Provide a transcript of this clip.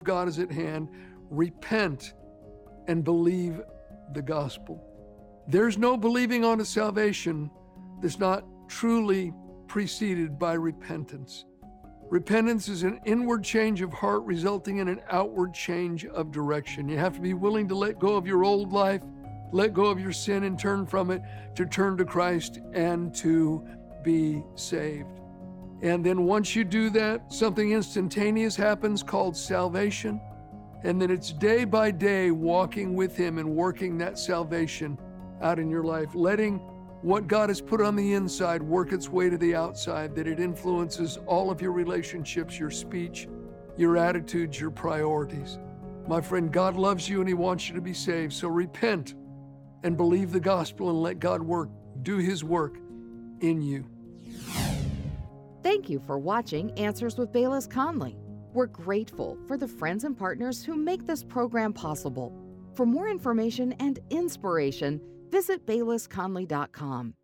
God is at hand. Repent and believe the gospel. There's no believing on a salvation that's not truly preceded by repentance. Repentance is an inward change of heart resulting in an outward change of direction. You have to be willing to let go of your old life, let go of your sin and turn from it, to turn to Christ and to be saved. And then once you do that, something instantaneous happens called salvation. And then it's day by day walking with Him and working that salvation out in your life, letting what God has put on the inside work its way to the outside, that it influences all of your relationships, your speech, your attitudes, your priorities. My friend, God loves you and He wants you to be saved. So repent and believe the gospel and let God do His work in you. Thank you for watching Answers with Bayless Conley. We're grateful for the friends and partners who make this program possible. For more information and inspiration, visit baylessconley.com.